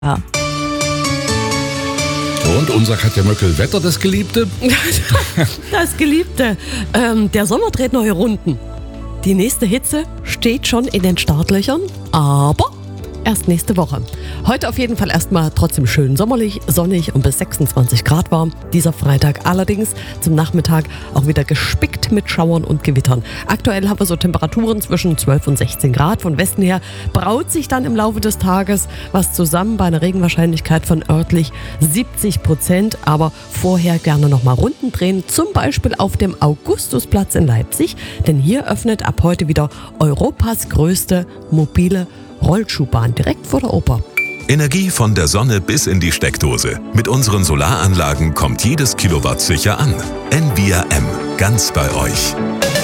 Ja. Und unser Katja Möckel, Wetter, das Geliebte? Das Geliebte. Der Sommer dreht neue Runden. Die nächste Hitze steht schon in den Startlöchern, aber erst nächste Woche. Heute auf jeden Fall erstmal trotzdem schön sommerlich, sonnig und bis 26 Grad warm. Dieser Freitag allerdings zum Nachmittag auch wieder gespickt mit Schauern und Gewittern. Aktuell haben wir so Temperaturen zwischen 12 und 16 Grad. Von Westen her braut sich dann im Laufe des Tages was zusammen bei einer Regenwahrscheinlichkeit von örtlich 70%. Aber vorher gerne nochmal Runden drehen, zum Beispiel auf dem Augustusplatz in Leipzig. Denn hier öffnet ab heute wieder Europas größte mobile Rollschuhbahn direkt vor der Oper. Energie von der Sonne bis in die Steckdose. Mit unseren Solaranlagen kommt jedes Kilowatt sicher an. Envia M, ganz bei euch.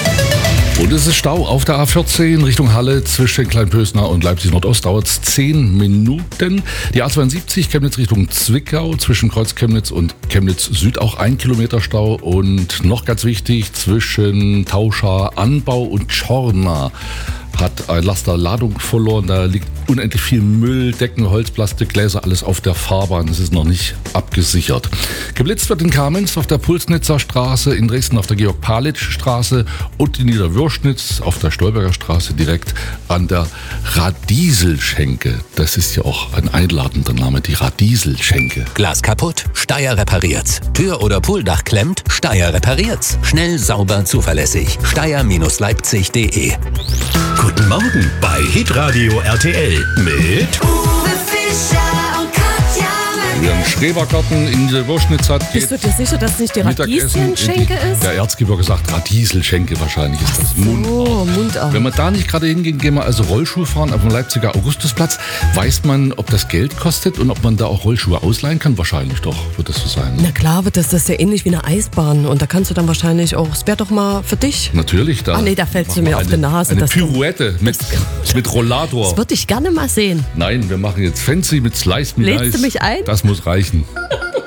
Und es ist Stau auf der A14 Richtung Halle zwischen Kleinpösner und Leipzig Nordost. Dauert es 10 Minuten. Die A72 Chemnitz Richtung Zwickau zwischen Kreuz Chemnitz und Chemnitz Süd auch 1 Kilometer Stau. Und noch ganz wichtig, zwischen Tauscha Anbau und Czorna hat ein Laster Ladung verloren. Da liegt unendlich viel Müll, Decken, Holz, Plastik, Gläser, alles auf der Fahrbahn. Es ist noch nicht abgesichert. Geblitzt wird in Kamenz auf der Pulsnitzer Straße, in Dresden auf der Georg-Palitsch-Straße und in Niederwürschnitz auf der Stolberger Straße direkt an der Radieselschenke. Das ist ja auch ein einladender Name, die Radieselschenke. Glas kaputt? Steyr repariert's. Tür oder Pooldach klemmt? Steyr repariert's. Schnell, sauber, zuverlässig. Steyr-Leipzig.de. Guten Morgen bei Hitradio RTL mit Uwe Fischer und Katja Wer einen Schrebergarten in der Wurschnitz hat, geht Bist du dir sicher, dass es nicht die Mittagessen Radieschenke ist? Der Erzgebirge sagt Radieselschenke, wahrscheinlich ist das Mundart. Wenn wir da nicht gerade hingehen, gehen wir also Rollschuh fahren auf dem Leipziger Augustusplatz. Weiß man, ob das Geld kostet und ob man da auch Rollschuhe ausleihen kann? Wahrscheinlich doch, wird das so sein. Na klar, das ist ja ähnlich wie eine Eisbahn. Und da kannst du dann wahrscheinlich auch, es wäre doch mal für dich. Natürlich, da. Ah nee, da fällst du machen mir wir auf die Nase. Eine Das Pirouette mit Rollator. Das würde ich gerne mal sehen. Nein, wir machen jetzt Fancy mit Slice Me Lädst Nice. du mich ein? Das muss reichen.